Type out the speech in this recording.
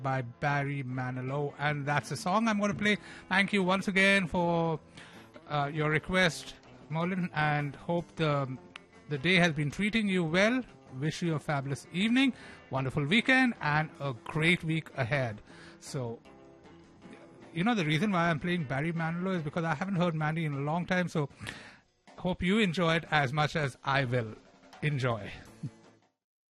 by Barry Manilow, and that's the song I'm going to play. Thank you once again for your request, Merlin, and hope the day has been treating you well. Wish you a fabulous evening, wonderful weekend, and a great week ahead. So, you know, the reason why I'm playing Barry Manilow is because I haven't heard Mandy in a long time, so hope you enjoy it as much as I will enjoy.